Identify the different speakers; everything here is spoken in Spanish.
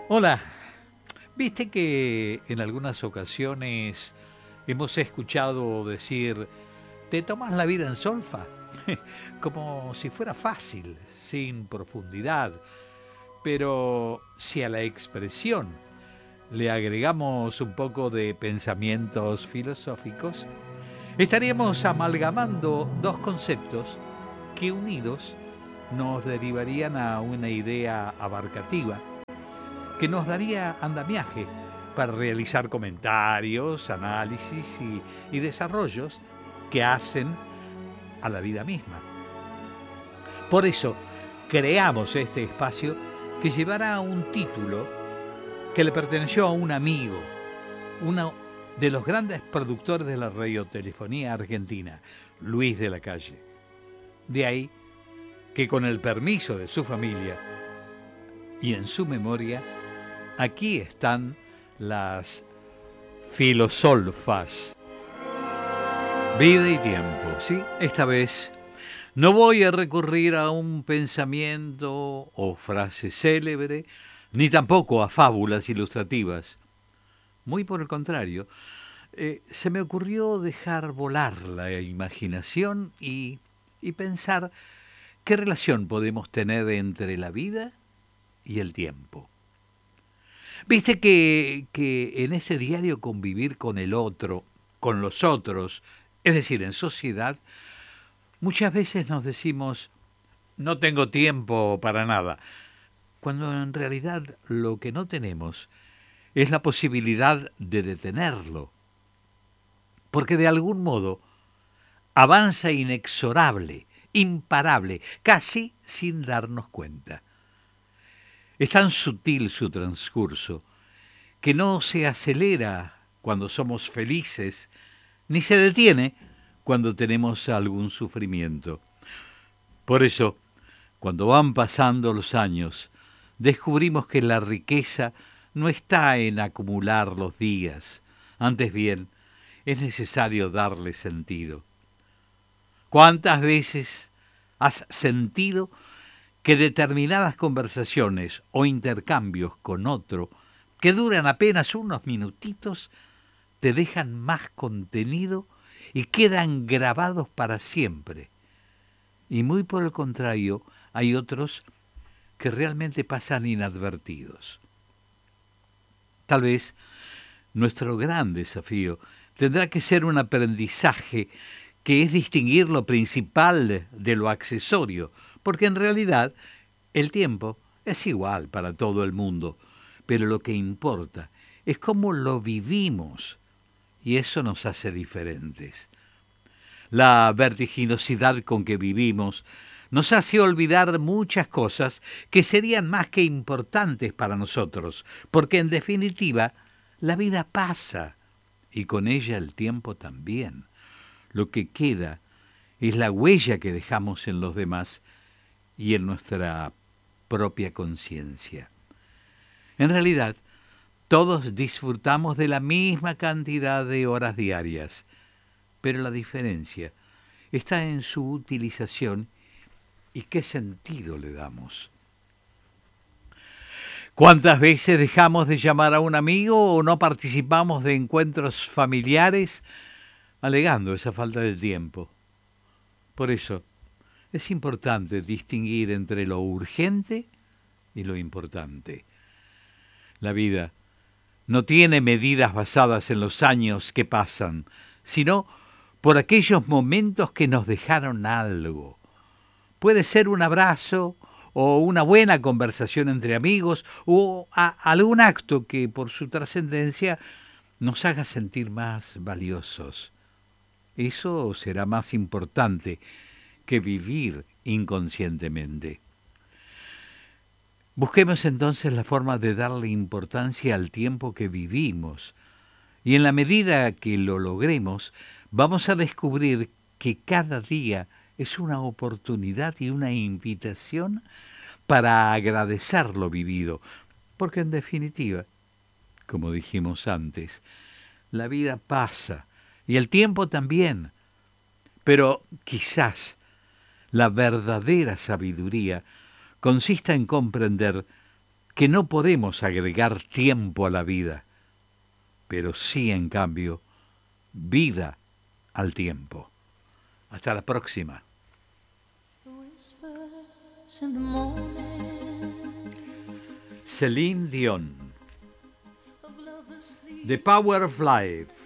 Speaker 1: Hola, viste que en algunas ocasiones hemos escuchado decir, ¿te tomas la vida en solfa? Como si fuera fácil, sin profundidad. Pero si a la expresión le agregamos un poco de pensamientos filosóficos, estaríamos amalgamando dos conceptos que unidos nos derivarían a una idea abarcativa que nos daría andamiaje para realizar comentarios, análisis y desarrollos que hacen a la vida misma. Por eso creamos este espacio que llevará un título que le perteneció a un amigo, uno de los grandes productores de la radiotelefonía argentina, Luis de la Calle. De ahí que con el permiso de su familia y en su memoria, aquí están las filosolfas. Vida y tiempo, ¿sí? Esta vez no voy a recurrir a un pensamiento o frase célebre, ni tampoco a fábulas ilustrativas. Muy por el contrario, se me ocurrió dejar volar la imaginación y pensar qué relación podemos tener entre la vida y el tiempo. Viste que en ese diario convivir con el otro, con los otros, es decir, en sociedad, muchas veces nos decimos, no tengo tiempo para nada, cuando en realidad lo que no tenemos es la posibilidad de detenerlo, porque de algún modo avanza inexorable, imparable, casi sin darnos cuenta. Es tan sutil su transcurso que no se acelera cuando somos felices, ni se detiene cuando tenemos algún sufrimiento. Por eso, cuando van pasando los años, descubrimos que la riqueza no está en acumular los días, antes bien, es necesario darle sentido. ¿Cuántas veces has sentido que determinadas conversaciones o intercambios con otro, que duran apenas unos minutitos, te dejan más contenido y quedan grabados para siempre? Y muy por el contrario, hay otros que realmente pasan inadvertidos. Tal vez nuestro gran desafío tendrá que ser un aprendizaje que es distinguir lo principal de lo accesorio, porque en realidad el tiempo es igual para todo el mundo, pero lo que importa es cómo lo vivimos y eso nos hace diferentes. La vertiginosidad con que vivimos nos hace olvidar muchas cosas que serían más que importantes para nosotros, porque en definitiva la vida pasa y con ella el tiempo también. Lo que queda es la huella que dejamos en los demás y en nuestra propia conciencia. En realidad, todos disfrutamos de la misma cantidad de horas diarias, pero la diferencia está en su utilización y qué sentido le damos. ¿Cuántas veces dejamos de llamar a un amigo o no participamos de encuentros familiares alegando esa falta de tiempo? Por eso, es importante distinguir entre lo urgente y lo importante. La vida no tiene medidas basadas en los años que pasan, sino por aquellos momentos que nos dejaron algo. Puede ser un abrazo o una buena conversación entre amigos o algún acto que por su trascendencia nos haga sentir más valiosos. Eso será más importante que vivir inconscientemente. Busquemos entonces la forma de darle importancia al tiempo que vivimos y en la medida que lo logremos vamos a descubrir que cada día es una oportunidad y una invitación para agradecer lo vivido, porque en definitiva, como dijimos antes, la vida pasa y el tiempo también, pero quizás la verdadera sabiduría consista en comprender que no podemos agregar tiempo a la vida, pero sí, en cambio, vida al tiempo. Hasta la próxima. Celine Dion, The Power of Life.